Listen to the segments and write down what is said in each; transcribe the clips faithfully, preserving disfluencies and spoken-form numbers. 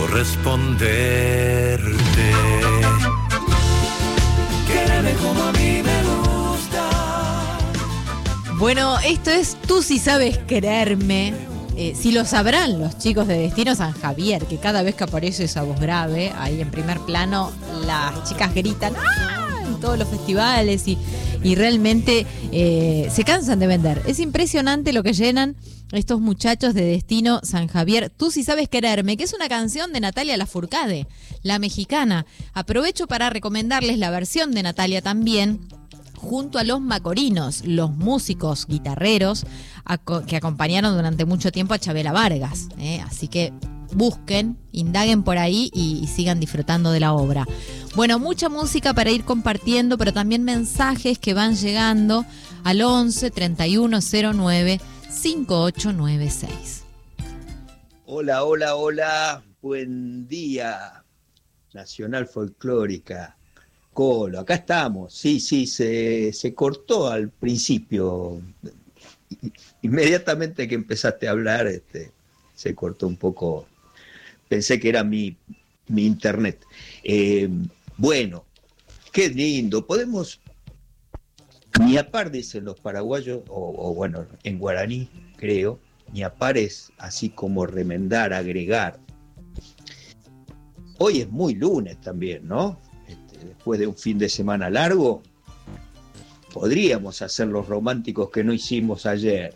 corresponderte. Quédame como a mí me gusta. Bueno, esto es Tú Si Sabes Quererme. Eh, si lo sabrán los chicos de Destino San Javier, que cada vez que aparece esa voz grave, ahí en primer plano, las chicas gritan ¡ah! En todos los festivales y, y realmente eh, se cansan de vender. Es impresionante lo que llenan estos muchachos de Destino San Javier. Tú Si Sabes Quererme, que es una canción de Natalia Lafourcade, la mexicana. Aprovecho para recomendarles la versión de Natalia también, junto a los Macorinos, los músicos guitarreros aco- que acompañaron durante mucho tiempo a Chabela Vargas. ¿eh? Así que busquen, indaguen por ahí y, y sigan disfrutando de la obra. Bueno, mucha música para ir compartiendo, pero también mensajes que van llegando al once, treinta y uno, cero nueve, cincuenta y ocho noventa y seis. Hola, hola, hola. Buen día, Nacional Folclórica. Colo, acá estamos. Sí, sí, se, se cortó al principio. Inmediatamente que empezaste a hablar, este, se cortó un poco. Pensé que era mi, mi internet. Eh, bueno, qué lindo. Podemos, ñapar, dicen los paraguayos, o, o bueno, en guaraní, creo. Ñapar es así como remendar, agregar. Hoy es muy lunes también, ¿no? Después de un fin de semana largo, podríamos hacer los románticos que no hicimos ayer,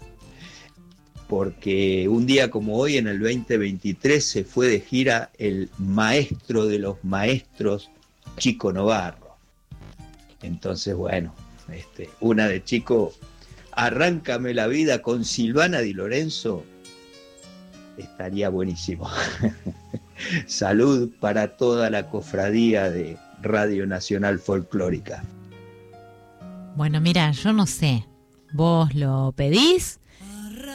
porque un día como hoy, en el veinte veintitrés, se fue de gira el maestro de los maestros, Chico Novarro. Entonces, bueno, este, una de Chico, Arráncame la vida con Silvana Di Lorenzo, estaría buenísimo. Salud para toda la cofradía de Radio Nacional Folclórica. Bueno, mira, yo no sé, vos lo pedís